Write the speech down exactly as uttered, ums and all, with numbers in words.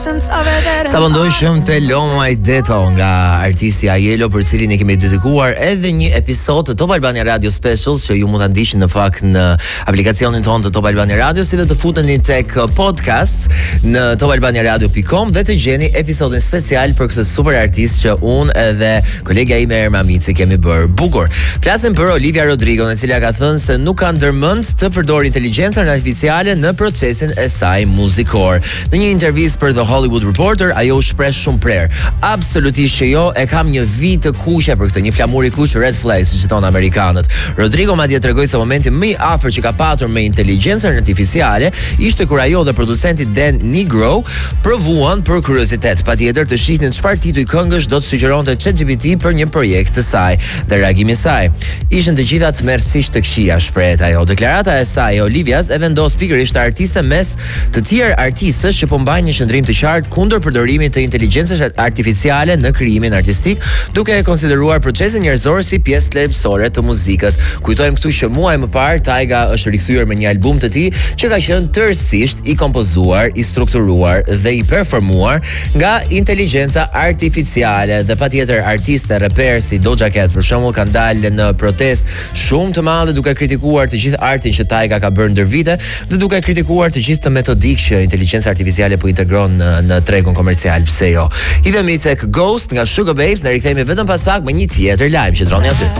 Sa pëndojshëm të Loma i Deto nga artisti Ajelo, për cilin e kemi dedikuar edhe një episod të Top Albania Radio Specials, që ju mund ta ndiqni në fakt në aplikacionin tonë të Top Albania Radio, si dhe të futeni tek podcasts në top albania radio dot com dhe të gjeni episodin special për këtë super artist që unë edhe kolegja ime Erma Mici kemi bërë bukur. Flasim për Olivia Rodrigo, e cila ka thënë se nuk ka ndërmend të përdorë inteligjencën artificiale në procesin e saj muzikor. Në një intervistë për The Hollywood Reporter, ajo u shpreh shumë prerë. Absolutisht që jo, e kam një vit të kuqe për këtë, një flamur i kuq, red flag, siç thonë amerikanët. Rodrigo madje tregoi se momenti më i afër që ka patur me inteligjencën artificiale ishte kur ajo dhe producenti Dan Nigro provuan për kuriozitet, patjetër të shihnin çfarë titull këngësh do të sugjeronte ChatGPT për një projekt të saj. Dhe reagimi i saj ishin të gjitha tmerrsisht të këqija, shprehet ajo. Deklarata e saj e Olivias e vendos pikërisht të artiste mes të tjerë artistësh që po mbajnë një qendrim të qartë kundër përdorimit të inteligjencës artificiale në krijimin artistik, duke e konsideruar procesin njerëzor si pjesë thelbësore të muzikës. Kujtojmë këtu që muaj më parë Tyga është rikthyer me një album të tij që ka qenë tërësisht i kompozuar, i strukturuar dhe i performuar nga inteligjenca artificiale. Dhe patjetër artistë dhe reper si Doja Cat për shembull kanë dalë në protest shumë të madhe duke kritikuar të gjithë artin që Tyga ka bërë ndër vite dhe duke kritikuar të gjithë të metodik që inteligjenca artificiale po integron në, në tregun komercial. Pse jo? Hidhemi tek Ghost nga Sugar Babes, ne rikthehemi vetëm pas pak me një tjetër lajm që droni aty.